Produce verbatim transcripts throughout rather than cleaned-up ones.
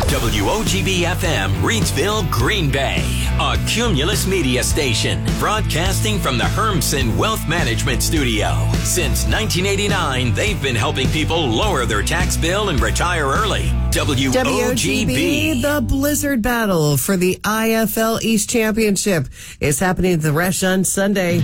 W O G B F M, Reedsville, Green Bay. A Cumulus Media station, broadcasting from the Hermsen Wealth Management Studio. Since nineteen eighty-nine, they've been helping people lower their tax bill and retire early. W O G B. The Blizzard Battle for the I F L East Championship is happening at the Resch on Sunday.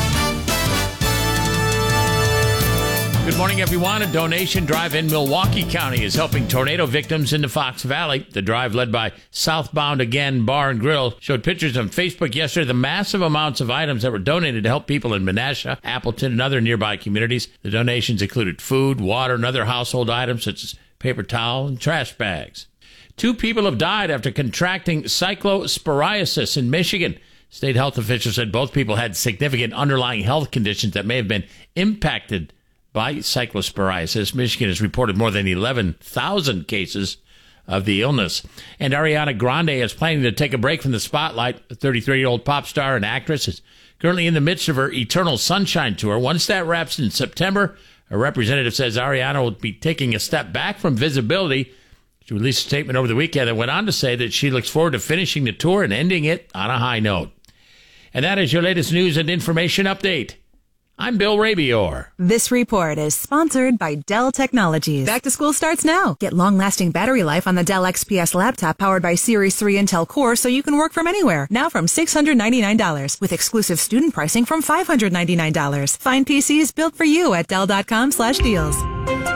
Good morning, everyone. A donation drive in Milwaukee County is helping tornado victims in the Fox Valley. The drive, led by Southbound Again Bar and Grill, showed pictures on Facebook yesterday of the massive amounts of items that were donated to help people in Menasha, Appleton, and other nearby communities. The donations included food, water, and other household items such as paper towel and trash bags. Two people have died after contracting cyclosporiasis in Michigan. State health officials said both people had significant underlying health conditions that may have been impacted by cyclosporiasis. Michigan has reported more than eleven thousand cases of the illness. And Ariana Grande is planning to take a break from the spotlight. The thirty-three-year-old pop star and actress is currently in the midst of her Eternal Sunshine tour. Once that wraps in September, a representative says Ariana will be taking a step back from visibility. She released a statement over the weekend that went on to say that she looks forward to finishing the tour and ending it on a high note. And that is your latest news and information update. I'm Bill Rabior. This report is sponsored by Dell Technologies. Back to school starts now. Get long-lasting battery life on the Dell X P S laptop powered by Series three Intel Core so you can work from anywhere. Now from six hundred ninety-nine dollars with exclusive student pricing from five hundred ninety-nine dollars. Find P Cs built for you at Dell dot com slash deals.